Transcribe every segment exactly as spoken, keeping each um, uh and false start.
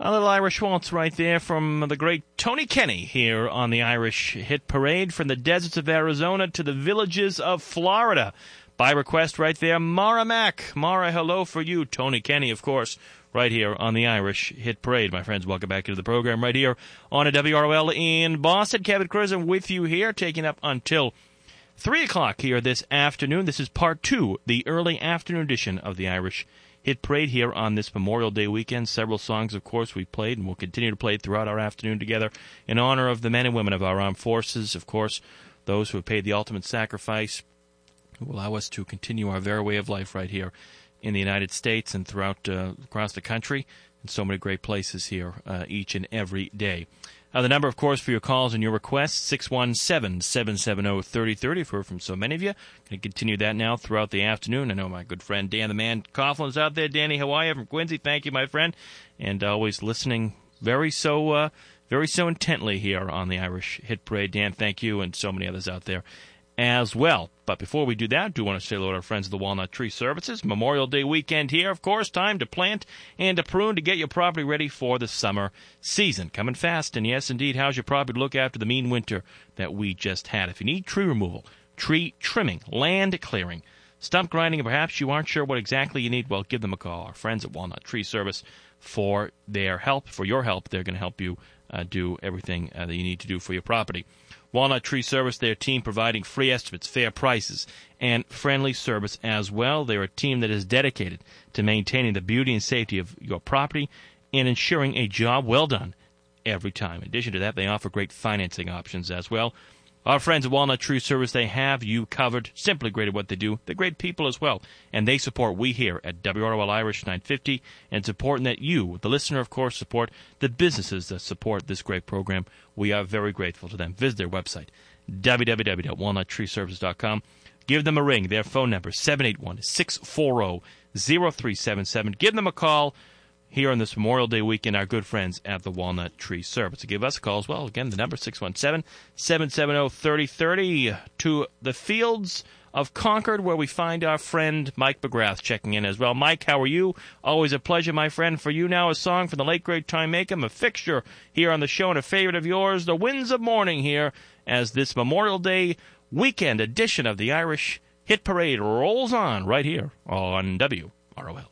A little Irish waltz right there from the great Tony Kenny here on the Irish Hit Parade, from the deserts of Arizona to the villages of Florida. By request right there, Mara Mack. Mara, hello for you. Tony Kenny, of course, right here on the Irish Hit Parade. My friends, welcome back into the program right here on a W R O L in Boston. Kevin Cruz with you here, taking up until three o'clock here this afternoon. This is part two, the early afternoon edition of the Irish Hit Parade here on this Memorial Day weekend. Several songs, of course, we've played and will continue to play throughout our afternoon together in honor of the men and women of our armed forces, of course, those who have paid the ultimate sacrifice, who allow us to continue our very way of life right here in the United States and throughout uh, across the country, in so many great places here uh, each and every day. Uh, the number, of course, for your calls and your requests, six one seven, seven seven zero, three zero three zero. I've heard from so many of you. Going to continue that now throughout the afternoon. I know my good friend Dan the Man Coughlin's out there. Danny, how are you? From Quincy, thank you, my friend. And always listening very so uh, very so intently here on the Irish Hit Parade. Dan, thank you, and so many others out there as well. But before we do that, I do want to say hello to our friends of the Walnut Tree Services. Memorial Day weekend here, of course. Time to plant and to prune to get your property ready for the summer season. Coming fast, and yes, indeed, how's your property to look after the mean winter that we just had? If you need tree removal, tree trimming, land clearing, stump grinding, and perhaps you aren't sure what exactly you need, well, give them a call. Our friends at Walnut Tree Service, for their help, for your help, they're going to help you uh, do everything uh, that you need to do for your property. Walnut Tree Service, their team providing free estimates, fair prices, and friendly service as well. They're a team that is dedicated to maintaining the beauty and safety of your property and ensuring a job well done every time. In addition to that, they offer great financing options as well. Our friends at Walnut Tree Service, they have you covered. Simply great at what they do. They're great people as well. And they support we here at W R O L Irish nine fifty. And it's important that you, the listener, of course, support the businesses that support this great program. We are very grateful to them. Visit their website, w w w dot walnut tree service dot com. Give them a ring. Their phone number, seven eight one, six four zero, zero three seven seven. Give them a call here on this Memorial Day weekend, our good friends at the Walnut Tree Service. To give us a call as well, again, the number six one seven, seven seven zero, three zero three zero. To the fields of Concord, where we find our friend Mike McGrath checking in as well. Mike, how are you? Always a pleasure, my friend. For you now, a song from the late, great Tom Makem, a fixture here on the show and a favorite of yours, The Winds of Morning, here as this Memorial Day weekend edition of the Irish Hit Parade rolls on right here on W R O L.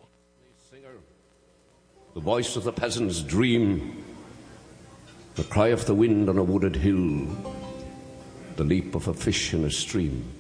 The voice of the peasant's dream, the cry of the wind on a wooded hill, the leap of a fish in a stream.